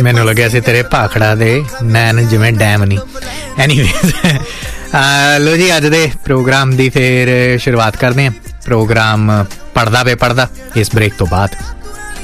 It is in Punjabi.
ਮੈਨੂੰ ਲੱਗਿਆ ਸੀ ਤੇਰੇ ਭਾਖੜਾ ਦੇ ਨੈਣ ਜਿਵੇਂ ਡੈਮ ਨਹੀਂ। ਐਨੀਵੇਜ਼ ਲੋ ਜੀ, ਅੱਜ ਦੇ ਪ੍ਰੋਗਰਾਮ ਦੀ ਫਿਰ ਸ਼ੁਰੂਆਤ ਕਰਦੇ ਹਾਂ। ਪ੍ਰੋਗਰਾਮ ਪੜਦਾ ਵੇ ਪੜਦਾ ਇਸ ਬ੍ਰੇਕ ਤੋਂ ਬਾਅਦ।